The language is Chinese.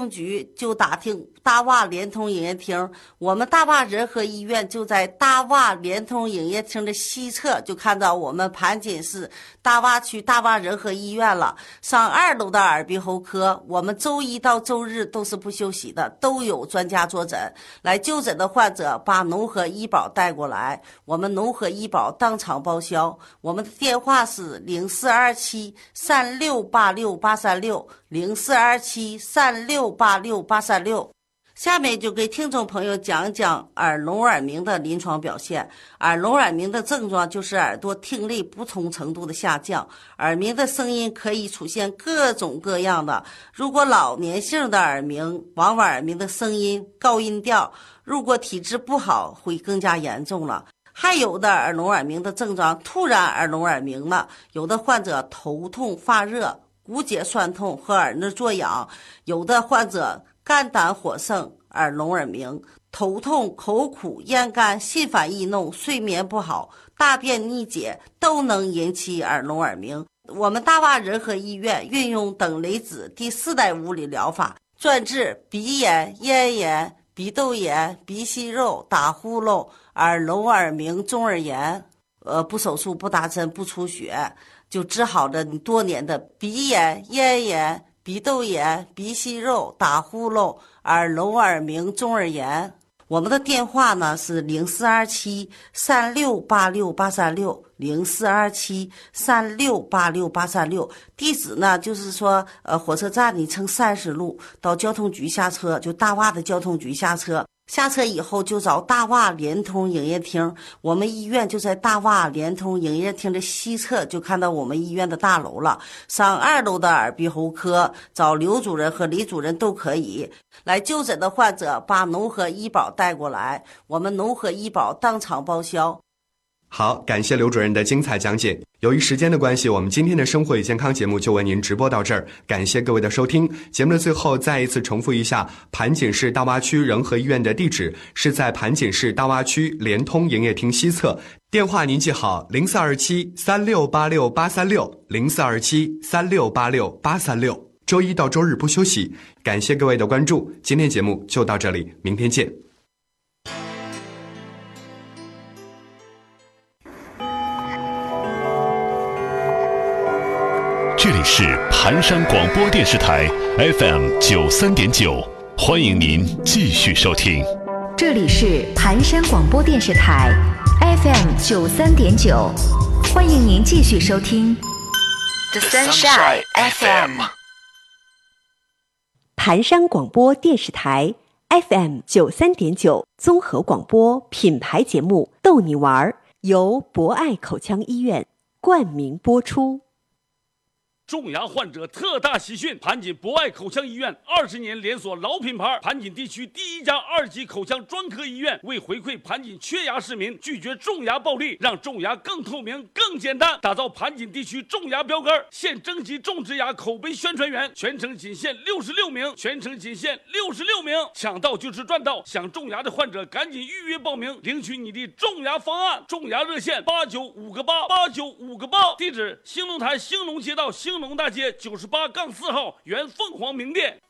通局就打听大洼联通营业厅，我们大洼仁和医院就在大洼联通营业厅的西侧，就看到我们盘锦市大洼区大洼仁和医院了。上2楼的耳鼻喉科，我们周一到周日都是不休息的，都有专家坐诊。来就诊的患者把农合医保带过来，我们农合医保当场报销。我们的电话是0427368686，0427368686。下面就给听众朋友讲一讲耳聋耳鸣的临床表现。耳聋耳鸣的症状就是耳朵听力不同程度的下降，耳鸣的声音可以出现各种各样的。如果老年性的耳鸣，往往耳鸣的声音高音调，如果体质不好会更加严重了。还有的耳聋耳鸣的症状突然耳聋耳鸣了，有的患者头痛发热、骨节酸痛和耳内作痒，有的患者肝胆火盛、耳聋耳鸣，头痛、口苦、咽干、心烦易怒、睡眠不好、大便逆解都能引起耳聋耳鸣。我们大洼仁和医院运用等离子第4代物理疗法，专治鼻炎、咽炎、鼻窦炎、鼻息肉、打呼噜、耳聋耳鸣、中耳炎，不手术、不打针、不出血，就治好了你多年的鼻炎、咽炎、鼻窦炎、鼻息肉、打呼噜、耳聋耳鸣、中耳炎。我们的电话呢是0427368836，0427368836。地址呢就是说，火车站你乘30路到交通局下车，就大洼的交通局下车。下车以后就找大洼联通营业厅，我们医院就在大洼联通营业厅的西侧，就看到我们医院的大楼了。上2楼的耳鼻喉科，找刘主任和李主任都可以。来就诊的患者把农合医保带过来，我们农合医保当场报销。 好，感谢刘主任的精彩讲解。由于时间的关系，我们今天的生活与健康节目就为您直播到这儿，感谢各位的收听。节目的最后再一次重复一下，盘锦市大洼区仁和医院的地址是在盘锦市大洼区联通营业厅西侧，电话您记好042736868360，042736868360。周一到周日不休息。感谢各位的关注，今天节目就到这里，明天见。 这里是盘山广播电视台 FM93.9，欢迎您继续收听。 这里是盘山广播电视台 FM93.9，欢迎您继续收听 The Sunshine FM。 盘山广播电视台 FM93.9 综合广播品牌节目《逗你玩》由博爱口腔医院冠名播出。 种牙患者特大喜讯！盘锦博爱口腔医院20年连锁老品牌，盘锦地区第1家2级口腔专科医院，为回馈盘锦缺牙市民，拒绝种牙暴利，让种牙更透明、更简单，打造盘锦地区种牙标杆。现征集种植牙口碑宣传员，全程仅限66名，抢到就是赚到！想种牙的患者赶紧预约报名，领取你的种牙方案。种牙热线8958，地址兴隆台兴隆街道兴隆大街98-4号原凤凰名店。